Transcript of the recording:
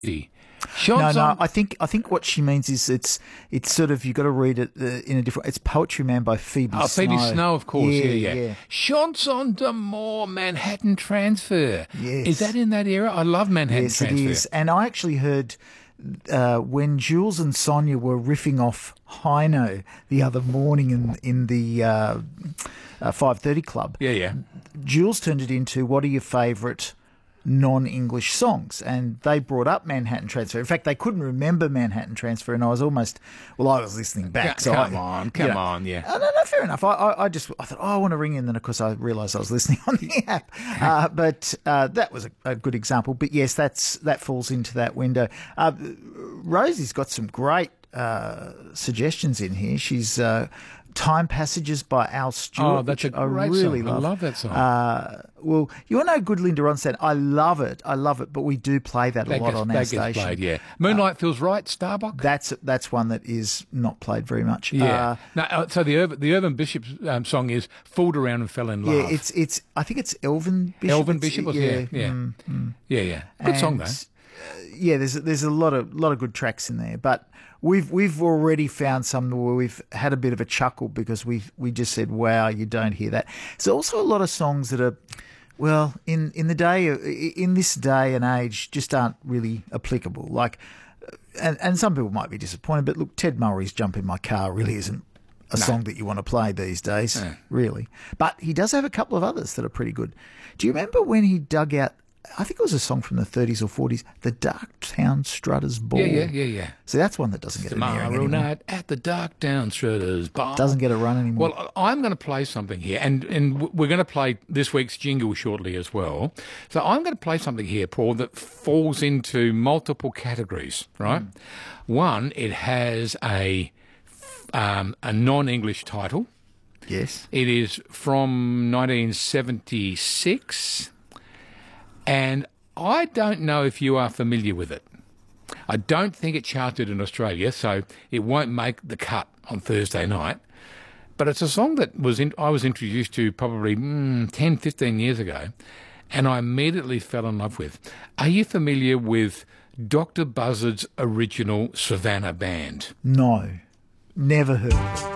Sean No. I think what she means is it's sort of, you've got to read it in a different. It's Poetry Man by Phoebe Snow. Oh, Phoebe Snow, of course. Yeah. Chanson d'amour, Manhattan Transfer. Yes. Is that in that era? I love Manhattan Yes, Transfer. it is. And I actually heard when Jules and Sonia were riffing off Heino the other morning in the 5:30 Club. Yeah. Jules turned it into, what are your favourite non-English songs? And they brought up Manhattan Transfer. In fact, they couldn't remember Manhattan Transfer, and I was listening back. Come on, yeah. No, fair enough. I thought, I want to ring in, then of course I realised I was listening on the app. But that was a good example. But yes, that falls into that window. Rosie's got some great suggestions in here. She's Time Passages by Al Stewart. Oh, that's a great song. I love that song. Well, you're no good, Linda Ronstadt. I love it, but we do play that a lot on our station. That gets played, yeah. Moonlight Feels Right, Starbuck. That's one that is not played very much. Yeah. So the Urban Bishop song is Fooled Around and Fell in Love. Yeah, it's. I think it's Elvin Bishop. Elvin Bishop was yeah. Good song though. Yeah, there's a lot of good tracks in there, but we've already found some where we've had a bit of a chuckle because we just said, wow, you don't hear that. There's also a lot of songs that are, well, in this day and age, just aren't really applicable. Like, and some people might be disappointed, but look, Ted Murray's Jump in My Car really isn't a song that you want to play these days, really. But he does have a couple of others that are pretty good. Do you remember when he dug out, I think it was a song from the 30s or 40s, the Darktown Strutters Ball? Yeah. So that's one that doesn't get a hearing anymore. Night at the Darktown Strutters Ball. Doesn't get a run anymore. Well, I'm going to play something here, and we're going to play this week's jingle shortly as well. So I'm going to play something here, Paul, that falls into multiple categories, right? One, it has a non-English title. Yes. It is from 1976. And I don't know if you are familiar with it. I don't think it charted in Australia, so it won't make the cut on Thursday night. But it's a song that I was introduced to probably 10, 15 years ago, and I immediately fell in love with. Are you familiar with Dr. Buzzard's original Savannah Band? No, never heard of it.